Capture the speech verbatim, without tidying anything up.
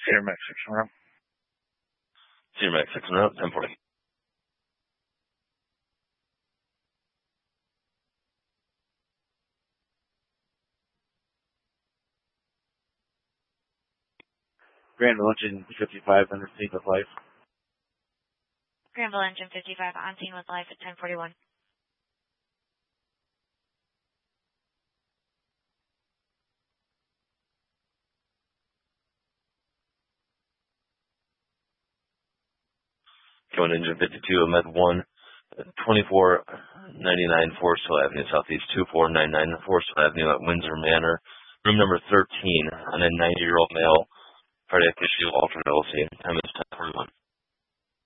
Sierra Max six in a row. Sierra Max six in a row, ten forty. Granville Engine fifty-five under scene with life. Granville Engine fifty-five on scene with life at ten forty-one. Going Engine fifty-two, Med one, twenty-four ninety-nine Forestville Avenue, Southeast two four nine nine Forestville Avenue at Windsor Manor. Room number thirteen on a ninety-year-old male, cardiac issue, altered L C. Time is ten forty-one.